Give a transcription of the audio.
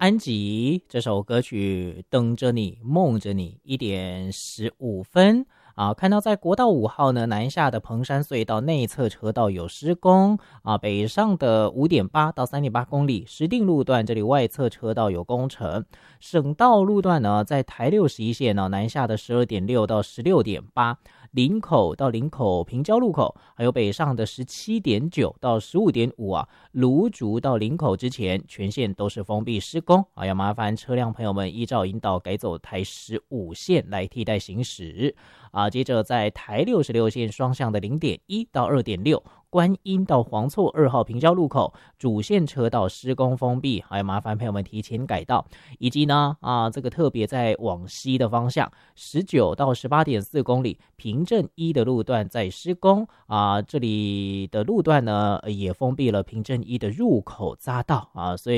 安吉这首歌曲等着你梦着你1:15看到在国道5号呢南下的彭山隧道内侧车道有施工北上的5.8到3.8公里石碇路段这里外侧车道有工程，省道路段呢在台61线呢南下的12.6到16.8林口到林口平交路口，还有北上的17.9到15.5芦竹到林口之前全线都是封闭施工要麻烦车辆朋友们依照引导改走台15线来替代行驶接着在台66线双向的0.1到2.6观音到黄厝2号平交路口主线车道施工封闭，还有麻烦朋友们提前改道，以及呢这个特别在往西的方向19到18.4公里平镇1的路段在施工这里的路段呢也封闭了平镇1的入口匝道所以